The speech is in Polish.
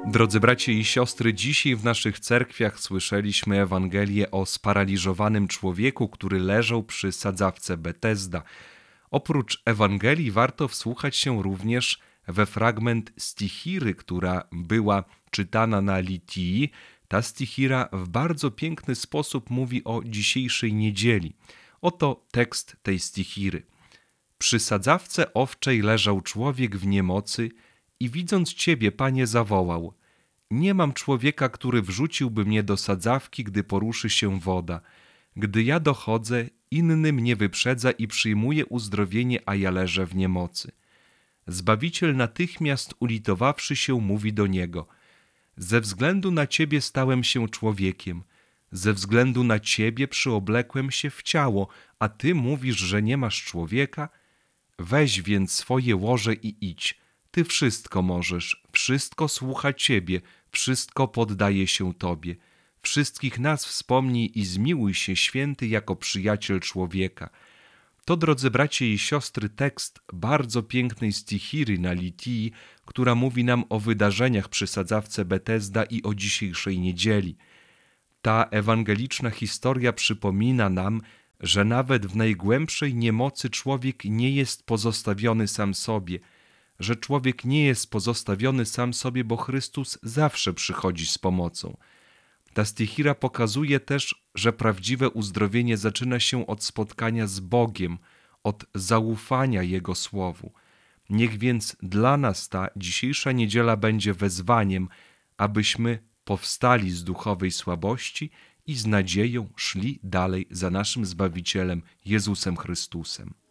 Drodzy bracia i siostry, dzisiaj w naszych cerkwiach słyszeliśmy Ewangelię o sparaliżowanym człowieku, który leżał przy sadzawce Betesda. Oprócz Ewangelii warto wsłuchać się również we fragment stichiry, która była czytana na litii. Ta stichira w bardzo piękny sposób mówi o dzisiejszej niedzieli. Oto tekst tej stichiry. Przy sadzawce owczej leżał człowiek w niemocy i widząc Ciebie, Panie, zawołał: nie mam człowieka, który wrzuciłby mnie do sadzawki, gdy poruszy się woda. Gdy ja dochodzę, inny mnie wyprzedza i przyjmuje uzdrowienie, a ja leżę w niemocy. Zbawiciel natychmiast ulitowawszy się mówi do niego: ze względu na Ciebie stałem się człowiekiem, ze względu na Ciebie przyoblekłem się w ciało, a Ty mówisz, że nie masz człowieka? Weź więc swoje łoże i idź. Ty wszystko możesz, wszystko słucha Ciebie, wszystko poddaje się Tobie. Wszystkich nas wspomnij i zmiłuj się, święty, jako przyjaciel człowieka. To, drodzy bracia i siostry, tekst bardzo pięknej stichiry na litii, która mówi nam o wydarzeniach przy sadzawce Betesda i o dzisiejszej niedzieli. Ta ewangeliczna historia przypomina nam, że nawet w najgłębszej niemocy człowiek nie jest pozostawiony sam sobie, że człowiek nie jest pozostawiony sam sobie, bo Chrystus zawsze przychodzi z pomocą. Ta stichira pokazuje też, że prawdziwe uzdrowienie zaczyna się od spotkania z Bogiem, od zaufania Jego Słowu. Niech więc dla nas ta dzisiejsza niedziela będzie wezwaniem, abyśmy powstali z duchowej słabości i z nadzieją szli dalej za naszym Zbawicielem Jezusem Chrystusem.